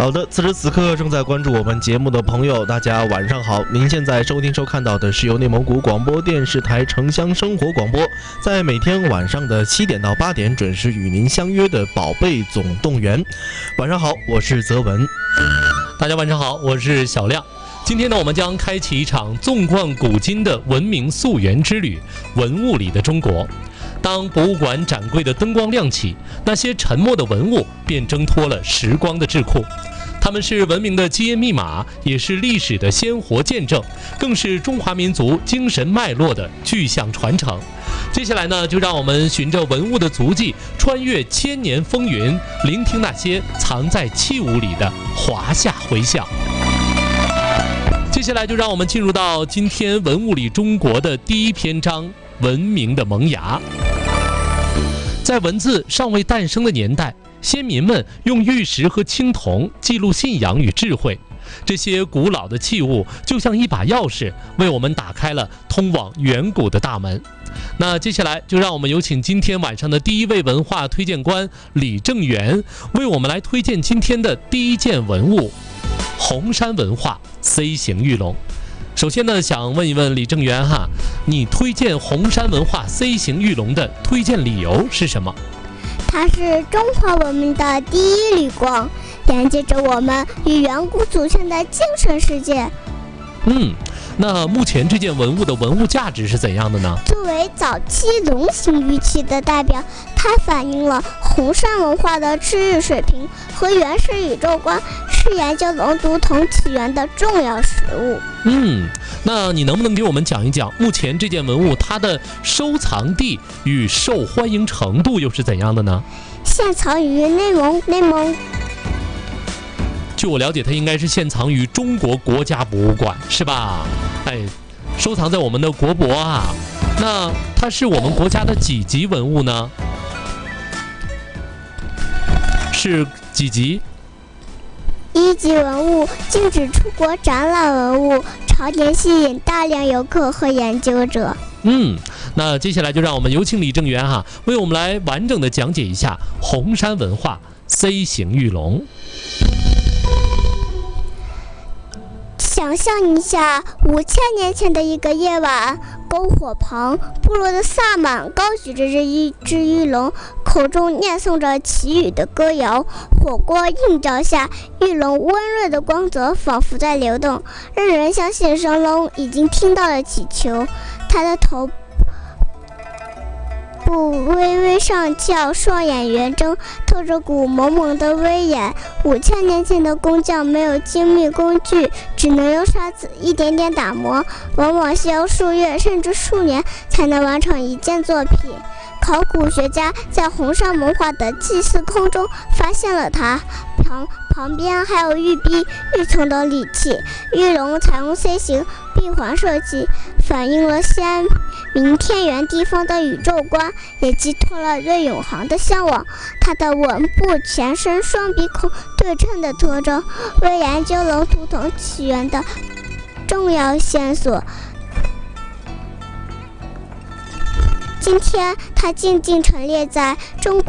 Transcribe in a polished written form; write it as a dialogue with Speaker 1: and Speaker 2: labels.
Speaker 1: 好的，此时此刻正在关注我们节目的朋友，大家晚上好。您现在收听收看到的是由内蒙古广播电视台城乡生活广播，在每天晚上的7点到8点准时与您相约的宝贝总动员。晚上好，我是泽文。
Speaker 2: 大家晚上好，我是小亮。今天呢，我们将开启一场纵贯古今的文明溯源之旅——文物里的中国。当博物馆展柜的灯光亮起，那些沉默的文物便挣脱了时光的智库。它们是文明的基因密码，也是历史的鲜活见证，更是中华民族精神脉络的具象传承。接下来呢，就让我们循着文物的足迹，穿越千年风云，聆听那些藏在器物里的华夏回响。接下来就让我们进入到今天文物里中国的第一篇章——文明的萌芽。在文字尚未诞生的年代，先民们用玉石和青铜记录信仰与智慧。这些古老的器物就像一把钥匙，为我们打开了通往远古的大门。那接下来就让我们有请今天晚上的第一位文化推荐官李正元，为我们来推荐今天的第一件文物——红山文化 C 型玉龙。首先呢，想问一问李正元哈，你推荐红山文化 C 型玉龙的推荐理由是什么？
Speaker 3: 它是中华文明的第一缕光，连接着我们与远古祖先的精神世界。
Speaker 2: 那目前这件文物的文物价值是怎样的呢？
Speaker 3: 作为早期龙形玉器的代表，它反映了红山文化的知识水平和原始宇宙观，是研究龙图腾起源的重要实物。
Speaker 2: 那你能不能给我们讲一讲目前这件文物它的收藏地与受欢迎程度又是怎样的呢？
Speaker 3: 现藏于内蒙。
Speaker 2: 据我了解，它应该是现藏于中国国家博物馆，是吧？收藏在我们的国博啊。那它是我们国家的几级文物呢？是几级
Speaker 3: ？1级文物，禁止出国展览文物，常年吸引大量游客和研究者。
Speaker 2: 那接下来就让我们有请李正元为我们来完整的讲解一下红山文化 C 型玉龙。
Speaker 3: 想象一下5000年前的一个夜晚，篝火旁，部落的萨满高举着一只玉龙，口中念诵着祈雨的歌谣。火锅映照下，玉龙温润的光泽仿佛在流动，让人相信神龙已经听到了祈求。他的头部微微上翘，双眼圆睁，透着股猛猛的威严。5000年前的工匠没有精密工具，只能用沙子一点点打磨，往往需要数月甚至数年才能完成一件作品。考古学家在红山文化的祭祀坑中发现了它，旁边还有玉璧、玉琮等礼器。玉龙采用 C 型闭环设计，反映了先民天圆地方的宇宙观，也寄托了对永恒的向往。它的吻部前身双鼻孔对称的特征，为研究龙图腾起源的重要线索。今天，它静静陈列在中国